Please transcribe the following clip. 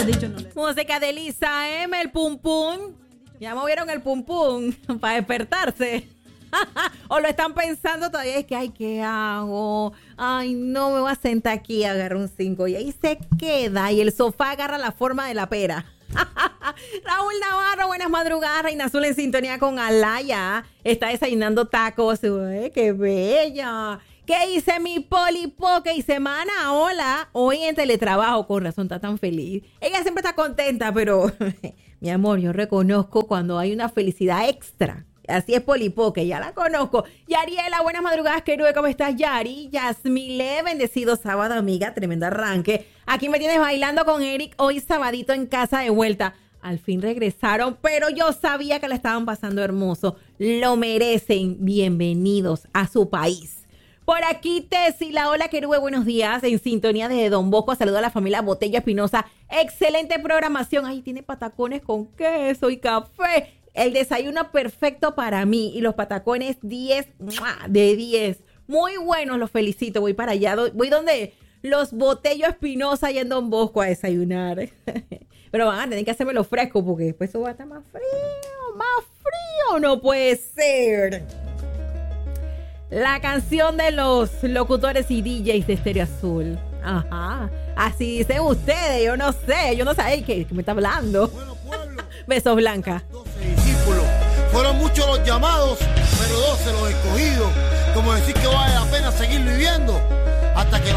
habías dicho no. Música de Lisa M, el pum pum. Ya movieron el pum pum para despertarse. O lo están pensando todavía, es que, ay, ¿qué hago? Ay, no, me voy a sentar aquí, agarro un 5 y ahí se queda y el sofá agarra la forma de la pera. Raúl Navarro, buenas madrugadas. Reina Azul en sintonía con Alaya. Está desayunando tacos. Uy, ¡qué bella! ¿Qué hice mi Polipo? ¿Qué hice, mana? Hola. Hoy en teletrabajo, con razón está tan feliz. Ella siempre está contenta, pero mi amor, yo reconozco cuando hay una felicidad extra. Así es Polipo, que ya la conozco. Yariela, buenas madrugadas, querida. ¿Cómo estás, Yari? Yasmile, bendecido sábado, amiga. Tremendo arranque. Aquí me tienes bailando con Eric. Hoy sabadito en casa de vuelta. Al fin regresaron, pero yo sabía que la estaban pasando hermoso. Lo merecen. Bienvenidos a su país. Por aquí, Tessy, la hola, querube, buenos días. En sintonía desde Don Bosco. Saludo a la familia Botello Espinosa. Excelente programación. Ahí tiene patacones con queso y café. El desayuno perfecto para mí. Y los patacones 10 de 10. Muy buenos, los felicito. Voy para allá. Voy donde los Botello Espinosa allá en Don Bosco a desayunar. Pero van a tener que hacérmelo fresco porque después eso va a estar más frío. Más frío. No puede ser. La canción de los locutores y DJs de Estéreo Azul. Ajá. Así dicen ustedes. Yo no sé. Yo no sé qué me está hablando. Bueno, pueblo. Besos, Blanca. 12 discípulos. Fueron muchos los llamados, pero 12 los escogidos. Como decir que vale la pena seguir viviendo hasta que